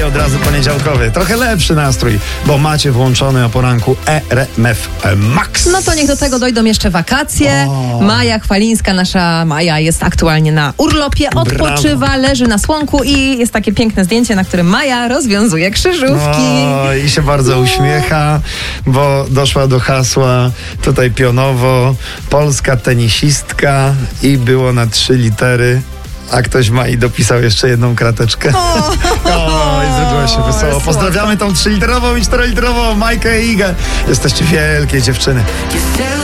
i od razu poniedziałkowy. Trochę lepszy nastrój, bo macie włączony o poranku RMF Max. No to niech do tego dojdą jeszcze wakacje. Maja Chwalińska, nasza Maja, jest aktualnie na urlopie, odpoczywa, leży na słonku i jest takie piękne zdjęcie, na którym Maja rozwiązuje krzyżówki. I się bardzo uśmiecha, bo doszła do hasła tutaj pionowo: polska tenisistka, i było na 3 litery. A ktoś ma i dopisał jeszcze jedną krateczkę. I zrobiło się wesoło. Pozdrawiamy tą 3-literową i 4-literową Majkę i Igę. Jesteście wielkie dziewczyny.